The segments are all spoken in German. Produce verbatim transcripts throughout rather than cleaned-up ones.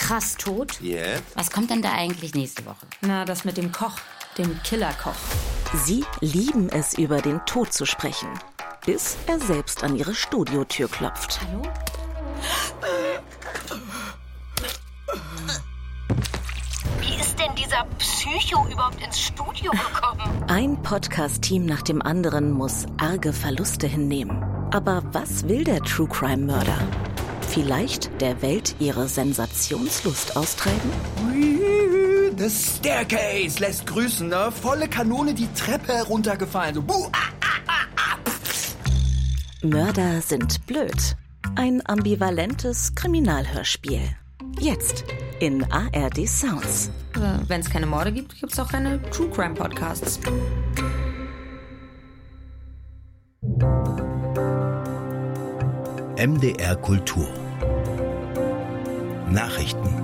krass tot. Yeah. Was kommt denn da eigentlich nächste Woche? Na, das mit dem Koch, dem Killerkoch. Sie lieben es, über den Tod zu sprechen, bis er selbst an ihre Studiotür klopft. Hallo? Wie ist denn dieser Psycho überhaupt ins Studio gekommen? Ein Podcast-Team nach dem anderen muss arge Verluste hinnehmen. Aber was will der True-Crime-Mörder? Vielleicht der Welt ihre Sensationslust austreiben? The Staircase lässt grüßen, ne? Volle Kanone die Treppe heruntergefallen. So, buh, ah, ah, ah, ah. Mörder sind blöd. Ein ambivalentes Kriminalhörspiel. Jetzt in A R D Sounds. Wenn es keine Morde gibt, gibt es auch keine True Crime Podcasts. M D R Kultur Nachrichten.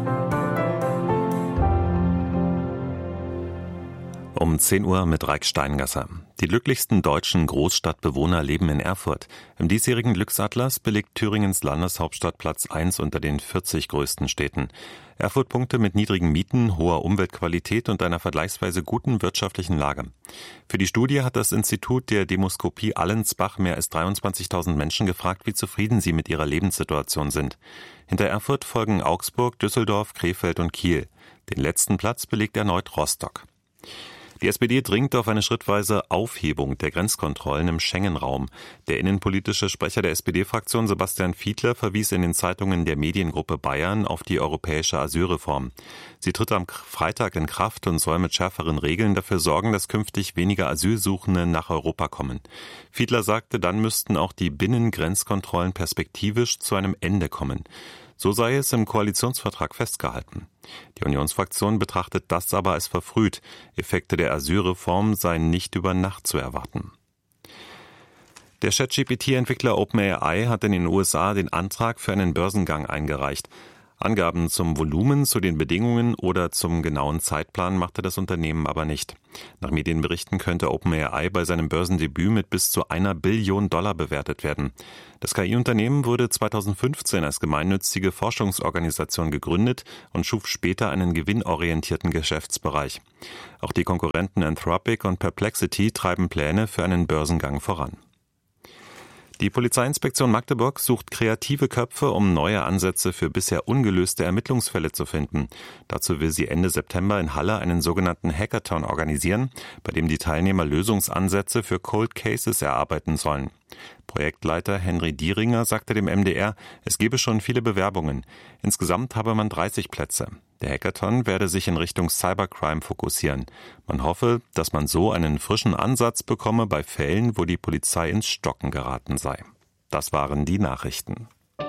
Um zehn Uhr mit Reik Steingasser. Die glücklichsten deutschen Großstadtbewohner leben in Erfurt. Im diesjährigen Glücksatlas belegt Thüringens Landeshauptstadt Platz eins unter den vierzig größten Städten. Erfurt punkte mit niedrigen Mieten, hoher Umweltqualität und einer vergleichsweise guten wirtschaftlichen Lage. Für die Studie hat das Institut der Demoskopie Allensbach mehr als dreiundzwanzigtausend Menschen gefragt, wie zufrieden sie mit ihrer Lebenssituation sind. Hinter Erfurt folgen Augsburg, Düsseldorf, Krefeld und Kiel. Den letzten Platz belegt erneut Rostock. Die S P D dringt auf eine schrittweise Aufhebung der Grenzkontrollen im Schengen-Raum. Der innenpolitische Sprecher der S P D-Fraktion Sebastian Fiedler verwies in den Zeitungen der Mediengruppe Bayern auf die europäische Asylreform. Sie tritt am Freitag in Kraft und soll mit schärferen Regeln dafür sorgen, dass künftig weniger Asylsuchende nach Europa kommen. Fiedler sagte, dann müssten auch die Binnengrenzkontrollen perspektivisch zu einem Ende kommen. So sei es im Koalitionsvertrag festgehalten. Die Unionsfraktion betrachtet das aber als verfrüht. Effekte der Asylreform seien nicht über Nacht zu erwarten. Der ChatGP T-Entwickler OpenAI hat in den U S A den Antrag für einen Börsengang eingereicht. Angaben zum Volumen, zu den Bedingungen oder zum genauen Zeitplan machte das Unternehmen aber nicht. Nach Medienberichten könnte OpenAI bei seinem Börsendebüt mit bis zu einer Billion Dollar bewertet werden. Das K I-Unternehmen wurde zweitausendfünfzehn als gemeinnützige Forschungsorganisation gegründet und schuf später einen gewinnorientierten Geschäftsbereich. Auch die Konkurrenten Anthropic und Perplexity treiben Pläne für einen Börsengang voran. Die Polizeiinspektion Magdeburg sucht kreative Köpfe, um neue Ansätze für bisher ungelöste Ermittlungsfälle zu finden. Dazu will sie Ende September in Halle einen sogenannten Hackathon organisieren, bei dem die Teilnehmer Lösungsansätze für Cold Cases erarbeiten sollen. Projektleiter Henry Dieringer sagte dem M D R, es gebe schon viele Bewerbungen. Insgesamt habe man dreißig Plätze. Der Hackathon werde sich in Richtung Cybercrime fokussieren. Man hoffe, dass man so einen frischen Ansatz bekomme bei Fällen, wo die Polizei ins Stocken geraten sei. Das waren die Nachrichten.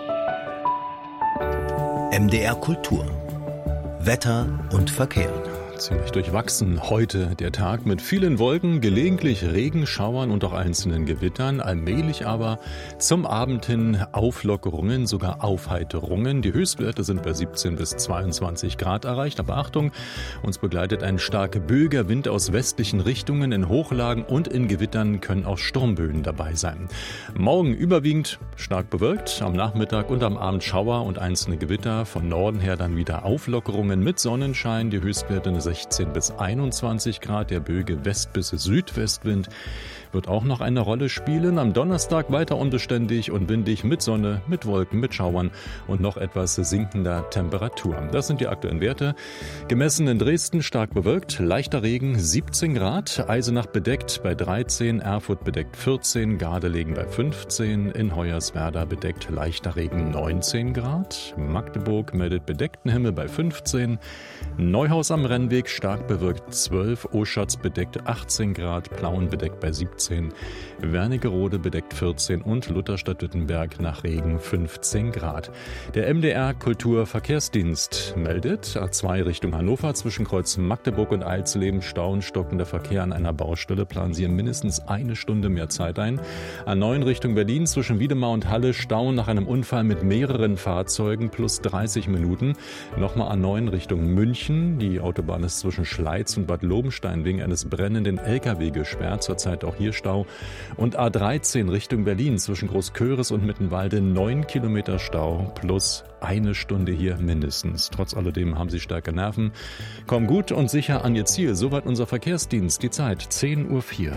M D R Kultur Wetter und Verkehr. Ziemlich durchwachsen heute der Tag mit vielen Wolken, gelegentlich Regenschauern und auch einzelnen Gewittern, allmählich aber zum Abend hin Auflockerungen, sogar Aufheiterungen. Die Höchstwerte sind bei siebzehn bis zweiundzwanzig Grad erreicht, aber Achtung, uns begleitet ein starker böiger Wind aus westlichen Richtungen. In Hochlagen und in Gewittern können auch Sturmböen dabei sein. Morgen überwiegend stark bewölkt, am Nachmittag und am Abend Schauer und einzelne Gewitter. Von Norden her dann wieder Auflockerungen mit Sonnenschein, die Höchstwerte eine sechzehn bis einundzwanzig Grad, der böige West- bis Südwestwind wird auch noch eine Rolle spielen. Am Donnerstag weiter unbeständig und windig mit Sonne, mit Wolken, mit Schauern und noch etwas sinkender Temperatur. Das sind die aktuellen Werte. Gemessen in Dresden stark bewölkt, leichter Regen siebzehn Grad, Eisenach bedeckt bei dreizehn, Erfurt bedeckt vierzehn, Gardelegen bei fünfzehn, in Hoyerswerda bedeckt leichter Regen neunzehn Grad, Magdeburg meldet bedeckten Himmel bei fünfzehn, Neuhaus am Rennweg stark bewölkt zwölf, Oschatz bedeckt achtzehn Grad, Plauen bedeckt bei siebzehn, Wernigerode bedeckt vierzehn und Lutherstadt-Wittenberg nach Regen fünfzehn Grad. Der M D R Kulturverkehrsdienst meldet A zwei Richtung Hannover zwischen Kreuz Magdeburg und Alsleben Stau und stockender Verkehr an einer Baustelle. Planen Sie mindestens eine Stunde mehr Zeit ein. A neun Richtung Berlin zwischen Wiedemar und Halle Stau nach einem Unfall mit mehreren Fahrzeugen plus dreißig Minuten. Nochmal A neun Richtung München. Die Autobahn ist zwischen Schleiz und Bad Lobenstein wegen eines brennenden L K W gesperrt. Zurzeit auch hier Stau. Und A dreizehn Richtung Berlin zwischen Großköris und Mittenwalde neun Kilometer Stau plus eine Stunde hier mindestens. Trotz alledem haben Sie starke Nerven. Kommen gut und sicher an Ihr Ziel. Soweit unser Verkehrsdienst. Die Zeit zehn Uhr vier.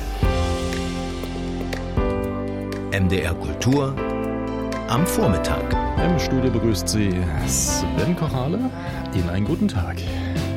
M D R Kultur am Vormittag. Im Studio begrüßt Sie Sven Kochale. Ihnen einen guten Tag.